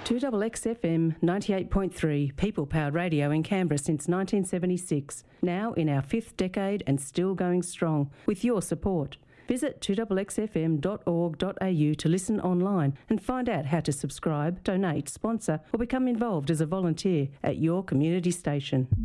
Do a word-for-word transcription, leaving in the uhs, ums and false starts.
two X X F M ninety-eight point three, people-powered radio in Canberra since nineteen seventy-six. Now in our fifth decade and still going strong, with your support. Visit two X X F M dot org dot a u to listen online and find out how to subscribe, donate, sponsor or become involved as a volunteer at your community station.